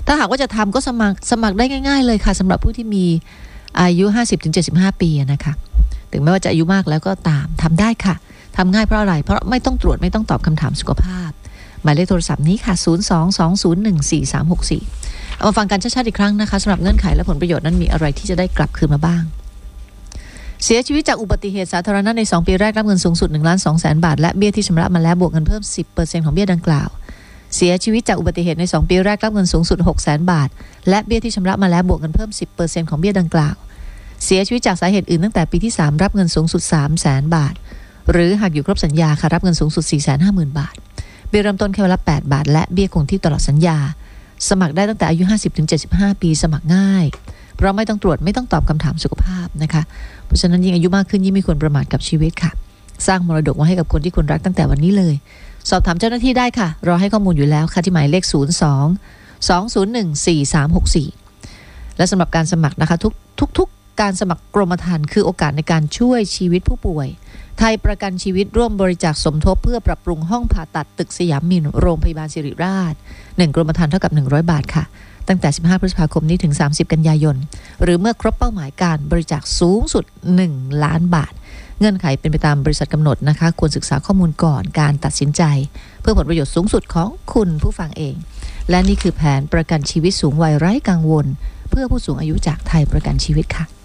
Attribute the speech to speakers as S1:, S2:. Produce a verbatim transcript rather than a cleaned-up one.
S1: ถ้าหากว่าจะทำก็สมัครสมัครได้ง่ายๆเลยค่ะสำหรับผู้ที่มีอายุ ห้าสิบถึงเจ็ดสิบห้า ปีนะคะถึงแม้ว่าจะอายุมากแล้วก็ตามทำได้ค่ะทำง่ายเพราะอะไรเพราะไม่ต้องตรวจไม่ต้องตอบคำถามสุขภาพหมายเลขโทรศัพท์นี้ค่ะศูนย์ สอง สอง ศูนย์ หนึ่ง สี่ สาม หก สี่เอามาฟังกันชัดๆอีกครั้งนะคะสำหรับเงื่อนไขและผลประโยชน์นั้นมีอะไรที่จะได้กลับคืนมาบ้างเสียชีวิตจากอุบัติเหตุสาธารณะในสองปีแรกรับเงินสูงสุด หนึ่งล้านสองแสน บาทและเบี้ยที่ชำระมาแล้วบวกเงินเพิ่ม สิบเปอร์เซ็นต์ ของเบี้ยดังกล่าวเสียชีวิตจากอุบัติเหตุในสองปีแรกรับเงินสูงสุด หกแสน บาทและเบี้ยที่ชำระมาแล้วบวกเงินเพิ่ม สิบเปอร์เซ็นต์ ของเบี้ยดังกล่าวเสียชีวิตจากสาเหตุอื่นตั้งแต่ปีที่สามรับเงินสูงสุด สามแสน บาทหรือหากอยู่ครบสัญญาค่ะรับเงินสูงสุด สี่แสนห้าหมื่น บาทเบี้ยเริ่มต้นแค่วันละแปดบาทและเบี้ยคงที่ตลอดสัญญาสมัครได้ตั้งแต่อายุ ห้าสิบถึงเจ็ดสิบห้า ปีสมัครง่ายเพราะไม่ต้องตรวจไม่ต้องตอบคำถามสุขภาพนะคะเพราะฉะนั้นยิ่งอายุมากขึ้นยิ่งไม่ควรประมาทกับชีวิตค่ะสร้างมรดกไว้ให้กับคนที่คุณรักตั้งแต่วันนี้เลยสอบถามเจ้าหน้าที่ได้ค่ะรอให้ข้อมูลอยู่แล้วค่ะที่หมายเลขศูนย์ สอง สอง ศูนย์ หนึ่ง สี่ สาม หก สี่และสำหรับการสมัครนะคะทุกทุกทุกการสมัครกรมธรรม์คือโอกาสในการช่วยชีวิตผู้ป่วยไทยประกันชีวิตร่วมบริจาคสมทบเพื่อปรับปรุงห้องผ่าตัดตึกสยามมินโรงพยาบาลศิริราชหนึ่งกรมธรรม์เท่ากับหนึ่งร้อยบาทค่ะตั้งแต่สิบห้าพฤษภาคมนี้ถึงสามสิบกันยายนหรือเมื่อครบเป้าหมายการบริจาคสูงสุดหนึ่งล้านบาทเงื่อนไขเป็นไปตามบริษัทกำหนดนะคะควรศึกษาข้อมูลก่อนการตัดสินใจเพื่อผลประโยชน์สูงสุดของคุณผู้ฟังเองและนี่คือแผนประกันชีวิตสูงวัยไร้กังวลเพื่อผู้สูงอายุจากไทยประกันชีวิตค่ะ